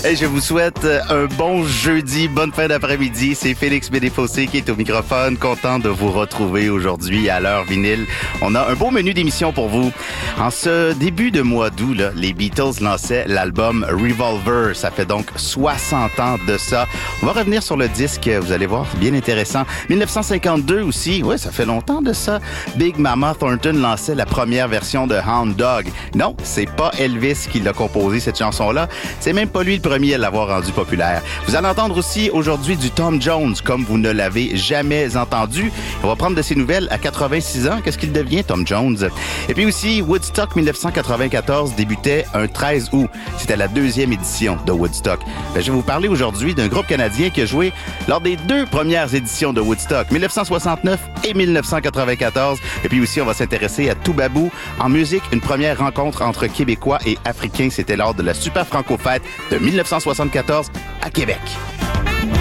Hey, je vous souhaite un bon jeudi, bonne fin d'après-midi. C'est Félix Bédéfossé qui est au microphone. Content de vous retrouver aujourd'hui à l'heure vinyle. On a un beau menu d'émission pour vous. En ce début de mois d'août, là, les Beatles lançaient l'album Revolver. Ça fait donc 60 ans de ça. On va revenir sur le disque, vous allez voir, c'est bien intéressant. 1952 aussi, ouais, ça fait longtemps de ça. Big Mama Thornton lançait la première version de Hound Dog. Non, c'est pas Elvis qui l'a composé, cette chanson-là. C'est même pas lui le premier à l'avoir rendu populaire. Vous allez entendre aussi aujourd'hui du Tom Jones, comme vous ne l'avez jamais entendu. On va prendre de ses nouvelles à 86 ans. Qu'est-ce qu'il devient, Tom Jones? Et puis aussi, Woodstock 1994 débutait un 13 août. C'était la deuxième édition de Woodstock. Je vais vous parler aujourd'hui d'un groupe canadien qui a joué lors des deux premières éditions de Woodstock, 1969 et 1994. Et puis aussi, on va s'intéresser à Toubabou. En musique, une première rencontre entre Québécois et Africains. C'était lors de la Super Franco Fête de 1974 à Québec.